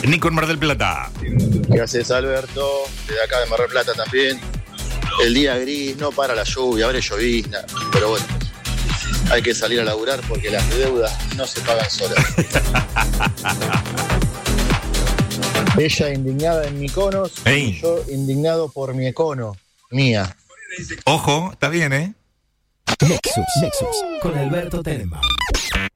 Nico en Mar del Plata. ¿Qué haces, Alberto? Desde acá de Mar del Plata también. El día gris, no para la lluvia, ahora es llovizna, pero bueno, hay que salir a laburar porque las deudas no se pagan solas. Ella indignada en Mykonos, Ey. y yo indignado por mi econo, mía. Ojo, está bien, ¿eh? Nexus, con Alberto Tenenbaum.